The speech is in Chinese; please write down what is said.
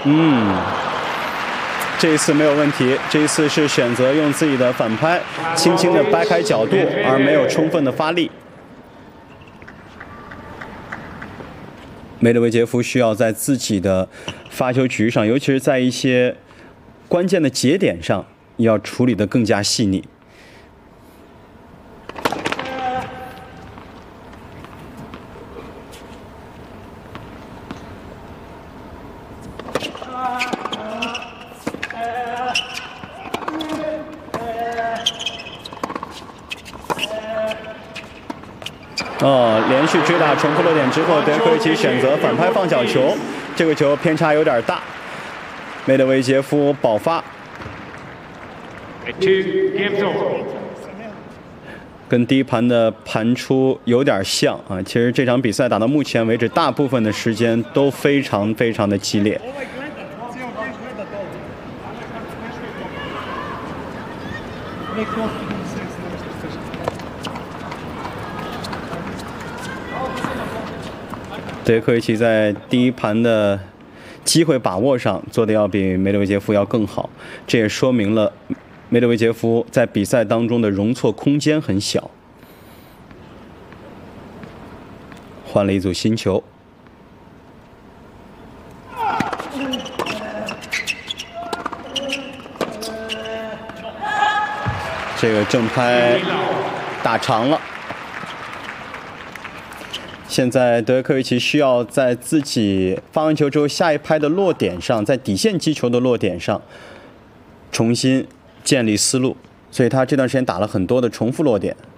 这一次没有问题，这一次是选择用自己的反拍，轻轻的掰开角度，而没有充分的发力。梅德韦杰夫需要在自己的发球局上，尤其是在一些关键的节点上，要处理得更加细腻。连续追打重复落点之后，德约科维奇选择反拍放角球，这个球偏差有点大，梅德韦杰夫保发。跟第一盘的盘出有点像啊，其实这场比赛打到目前为止，大部分的时间都非常的激烈。德约科维奇在第一盘的机会把握上做的要比梅德韦杰夫要更好，这也说明了梅德韦杰夫在比赛当中的容错空间很小。换了一组新球，这个正拍打长了。现在德约科维奇需要在自己发完球之后下一拍的落点上，在底线击球的落点上重新建立思路，所以他这段时间打了很多的重复落点。